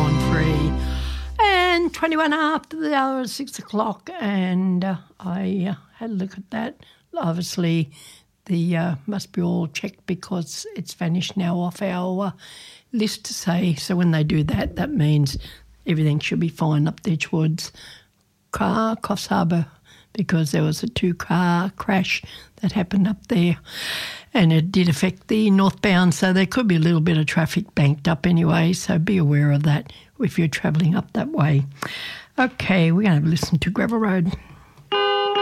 on 3. And 21 after the hour of 6 o'clock, and I had a look at that. Obviously, the must be all checked because it's vanished now off our list to say. So when they do that, that means everything should be fine up there towards Coffs Harbour, because there was a 2-car crash that happened up there and it did affect the northbound, so there could be a little bit of traffic banked up anyway, so be aware of that if you're travelling up that way. Okay, we're going to listen to Gravel Road.